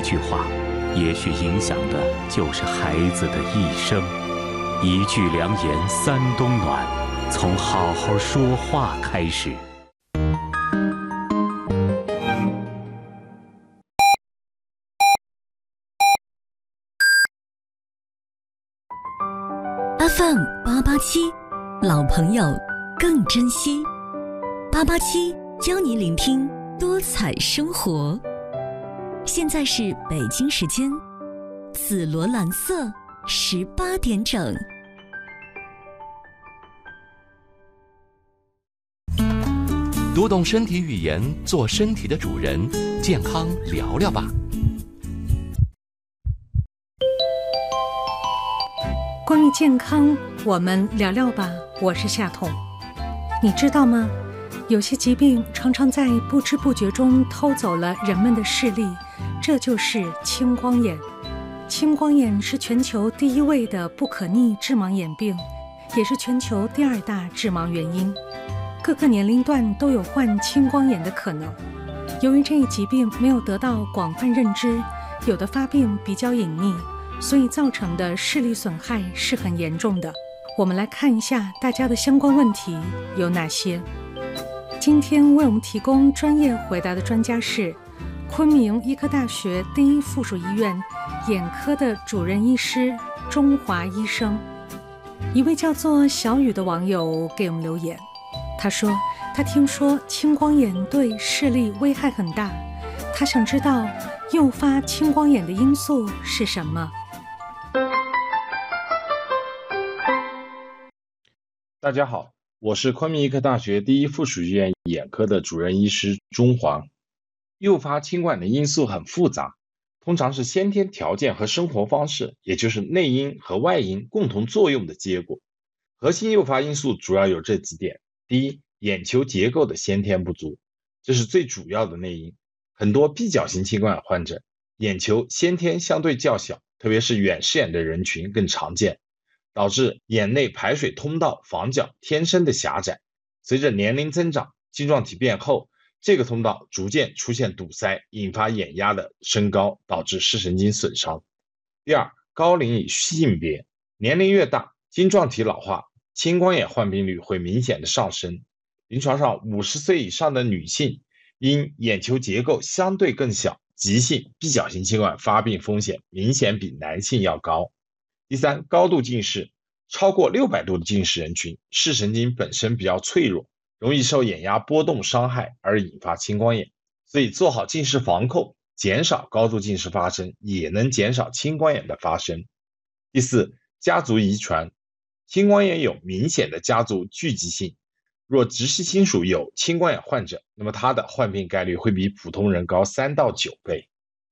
句话，也许影响的就是孩子的一生。一句良言三冬暖，从好好说话开始。 FM 887，老朋友更珍惜。887教你聆听多彩生活。现在是北京时间紫罗兰色18点整。 读懂身体语言，做身体的主人，健康聊聊吧。 关于健康，我们聊聊吧。我是夏彤。你知道吗？有些疾病常常在不知不觉中偷走了人们的视力，这就是青光眼。青光眼是全球第1位的不可逆致盲眼病，也是全球第2大致盲原因。各个年龄段都有患青光眼的可能。由于这一疾病没有得到广泛认知，有的发病比较隐匿，所以造成的视力损害是很严重的。我们来看一下大家的相关问题有哪些。今天为我们提供专业回答的专家是昆明医科大学第1附属医院眼科的主任医师钟华医生。一位叫做小雨的网友给我们留言，他说他听说青光眼对视力危害很大，他想知道诱发青光眼的因素是什么。 大家好，我是昆明医科大学第1附属医院眼科的主任医师钟华。诱发青光眼的因素很复杂，通常是先天条件和生活方式，也就是内因和外因共同作用的结果。核心诱发因素主要有这几点。第一，眼球结构的先天不足，这是最主要的内因。很多闭角型青光眼患者眼球先天相对较小，特别是远视眼的人群更常见，导致眼内排水通道房角天生的狭窄，随着年龄增长，晶状体变厚，这个通道逐渐出现堵塞，引发眼压的升高，导致视神经损伤。第二，高龄与性别，年龄越大，晶状体老化，青光眼患病率会明显的上升。临床上50岁以上的女性因眼球结构相对更小，急性闭角型青光眼发病风险明显比男性要高。第三，高度近视，超过600度的近视人群，视神经本身比较脆弱，容易受眼压波动伤害而引发青光眼，所以做好近视防控，减少高度近视发生，也能减少青光眼的发生。第四，家族遗传，青光眼有明显的家族聚集性，若直系亲属有青光眼患者，那么他的患病概率会比普通人高3到9倍。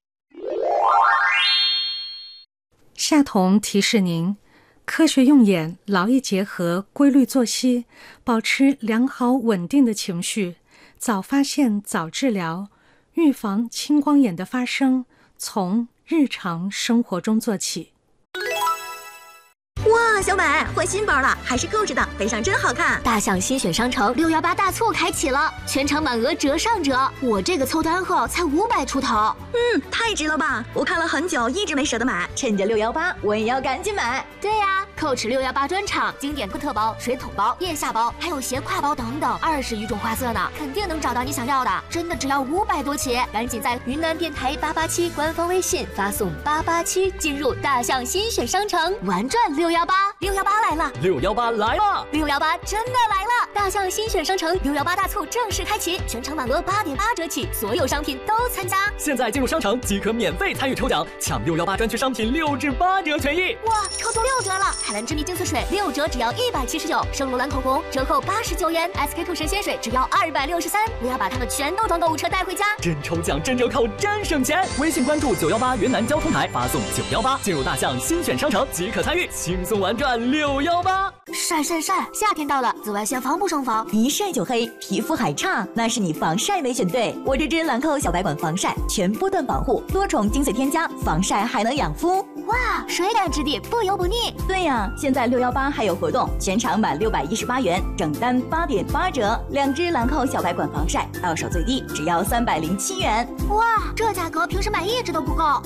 夏彤提示您，科学用眼，劳逸结合，规律作息，保持良好稳定的情绪，早发现早治疗，预防青光眼的发生，从日常生活中做起。 哇，小美换新包了，还是购置的，背上真好看。 大象新选商城618大促开启了，全场满额折上折，我这个凑单后才500出头。 太值了吧！我看了很久，一直没舍得买，趁着618，我也要赶紧买。 对呀，Coach 618专场，经典特包、水桶包、腋下包，还有斜挎包等等，20余种花色呢，肯定能找到你想要的。真的只要500多起，赶紧在云南电台887官方微信发送887，进入大象新选商城，玩转618来了 ，618来了 ，618真的来了！大象新选商城618大促正式开启，全场满额8.8折起，所有商品都参加。 现在进入商城即可免费参与抽奖，抢618专区商品6至8折权益。 哇，抽中6折了！海蓝之谜净色水6折只要179，圣罗兰口红折扣89元，SK2神仙水只要263。我要把它们全都装购物车带回家， 真抽奖真折扣真省钱！微信关注918云南交通台，发送918进入大象新选商城即可参与，轻松玩转618。 晒，夏天到了，紫外线防不胜防， 一晒就黑，皮肤还差，那是你防晒没选对。我这支兰蔻小白管防晒全波段保护，多重精粹添加，防晒还能养肤。 哇，水感质地，不油不腻。 对呀，现在618还有活动，全场满618元，整单8.8折，2支兰蔻小白管防晒，到手最低只要307元。 哇，这价格平时买1支都不够。